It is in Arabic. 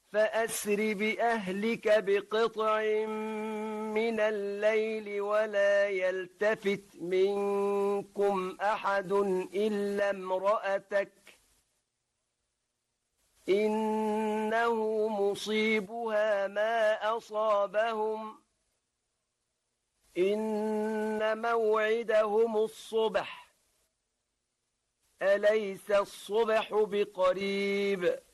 فأسر بأهلك بقطع من الليل ولا يلتفت منكم أحد إلا امرأتك إنه مصيبها ما أصابهم إن موعدهم الصبح أليس الصبح بقريب